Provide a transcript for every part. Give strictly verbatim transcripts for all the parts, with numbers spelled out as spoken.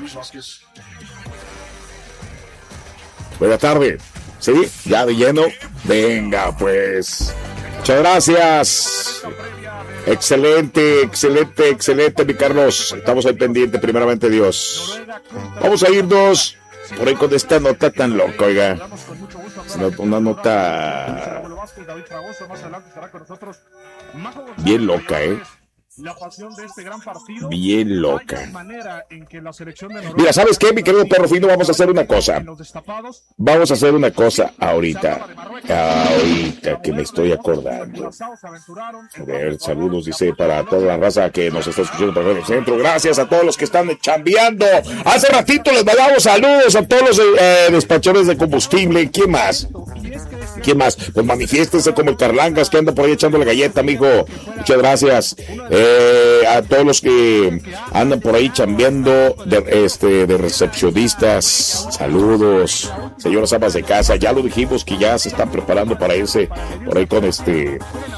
Buenas tardes. ¿Sí? ¿Ya de lleno? Venga, pues. Muchas gracias. Excelente, excelente, excelente, mi Carlos. Estamos ahí pendientes, primeramente Dios. Vamos a irnos por ahí con esta nota tan loca, oiga. Una nota bien loca, ¿eh? La pasión de este gran partido. Bien loca. Mira, ¿sabes qué, mi querido perro fino? Vamos a hacer una cosa. Vamos a hacer una cosa ahorita. Ahorita que me estoy acordando. A ver, saludos, dice, para toda la raza que nos está escuchando por el centro. Gracias a todos los que están chambeando. Hace ratito les mandamos saludos a todos los eh, despachadores de combustible. ¿Quién más? ¿Quién más? Pues manifiéstense como el Carlangas que anda por ahí echando la galleta, amigo. Muchas gracias. Eh, a todos los que andan por ahí chambeando de, este, de recepcionistas. Saludos. Señoras amas de casa. Ya lo dijimos que ya se están preparando para irse por ahí con este...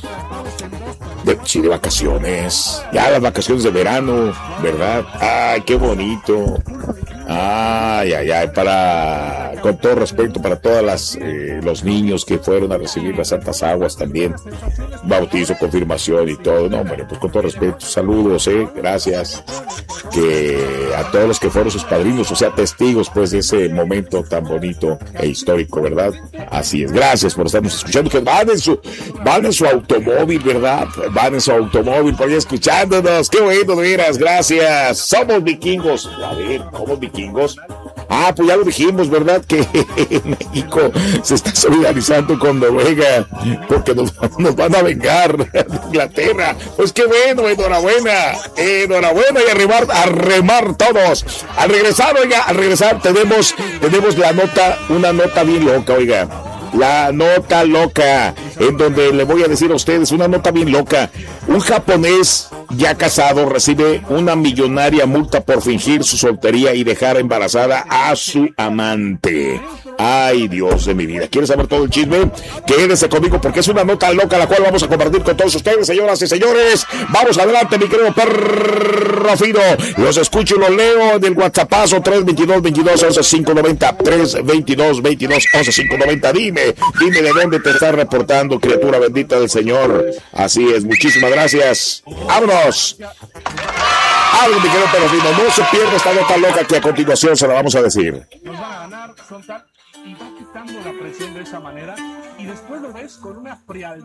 De, sí, de vacaciones. Ya las vacaciones de verano, ¿verdad? Ay, qué bonito. Ay, ay, ay, para, con todo respeto para todas las, eh, los niños que fueron a recibir las santas aguas también, bautizo, confirmación y todo, no, bueno, pues con todo respeto, saludos, eh, gracias, que a todos los que fueron sus padrinos, o sea, testigos, pues, de ese momento tan bonito e histórico, ¿verdad? Así es, gracias por estarnos escuchando, que van en su, van en su automóvil, ¿verdad? Van en su automóvil, por ahí escuchándonos, qué bueno, de veras, gracias, somos vikingos, a ver, ¿cómo vikingos? Ah, pues ya lo dijimos, ¿verdad? Que México se está solidarizando con Noruega porque nos, nos van a vengar de Inglaterra. Pues qué bueno, enhorabuena, enhorabuena y a remar, a remar todos. Al regresar, oiga, al regresar tenemos, tenemos la nota, una nota bien loca, oiga. La nota loca, en donde le voy a decir a ustedes una nota bien loca. Un japonés ya casado recibe una millonaria multa por fingir su soltería y dejar embarazada a su amante. Ay, Dios de mi vida. ¿Quieres saber todo el chisme? Quédese conmigo porque es una nota loca la cual vamos a compartir con todos ustedes, señoras y señores. Vamos adelante, mi querido perro fino. Los escucho y los leo del WhatsAppazo tres veintidós, veintidós, once, quinientos noventa. tres veintidós, veintidós, once, quinientos noventa. Dime, dime de dónde te estás reportando, criatura bendita del Señor. Así es, muchísimas gracias. ¡Vámonos! Algo, mi querido perro fino. No se pierda esta nota loca que a continuación se la vamos a decir. Nos van a ganar, son tal, y va quitando la presión de esa manera, y después lo ves con una frialdad.